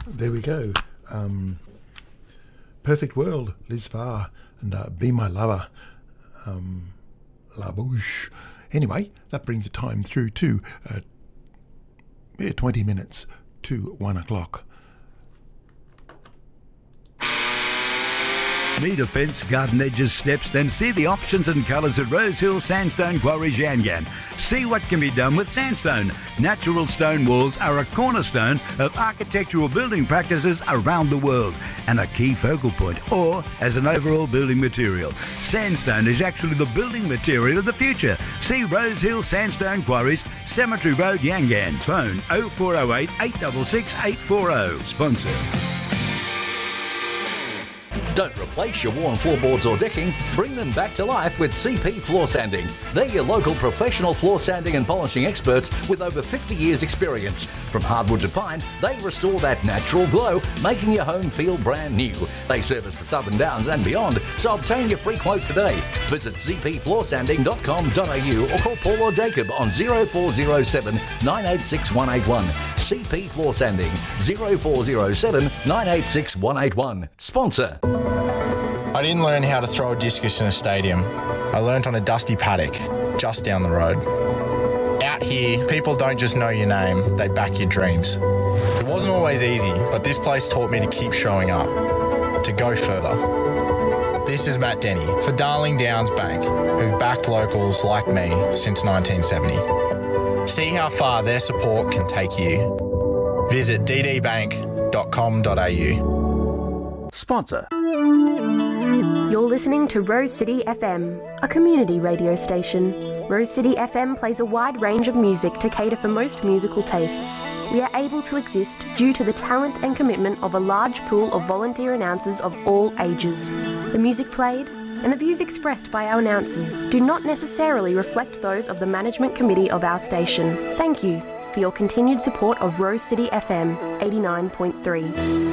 There we go. Perfect World, Liz Farr, and Be My Lover, La Bouche. Anyway, that brings the time through to 20 minutes to 1 o'clock. Need a fence, garden edges, steps? Then see the options and colours at Rosehill Sandstone Quarries Yangan. See what can be done with sandstone. Natural stone walls are a cornerstone of architectural building practices around the world and a key focal point, or as an overall building material. Sandstone is actually the building material of the future. See Rosehill Sandstone Quarries, Cemetery Road, Yangan. Phone 0408 866 840. Sponsor. Don't replace your worn floorboards or decking, bring them back to life with CP Floor Sanding. They're your local professional floor sanding and polishing experts with over 50 years experience. From hardwood to pine, they restore that natural glow, making your home feel brand new. They service the Southern Downs and beyond, so obtain your free quote today. Visit cpfloorsanding.com.au or call Paul or Jacob on 0407 986 181. CP Floor Sanding 0407 986 181. Sponsor. I didn't learn how to throw a discus in a stadium. I learnt on a dusty paddock just down the road. Out here, people don't just know your name, they back your dreams. It wasn't always easy, but this place taught me to keep showing up, to go further. This is Matt Denny for Darling Downs Bank, who've backed locals like me since 1970. See how far their support can take you. Visit ddbank.com.au. Sponsor. You're listening to Rose City FM, a community radio station. Rose City FM plays a wide range of music to cater for most musical tastes. We are able to exist due to the talent and commitment of a large pool of volunteer announcers of all ages. The music played and the views expressed by our announcers do not necessarily reflect those of the management committee of our station. Thank you for your continued support of Rose City FM 89.3.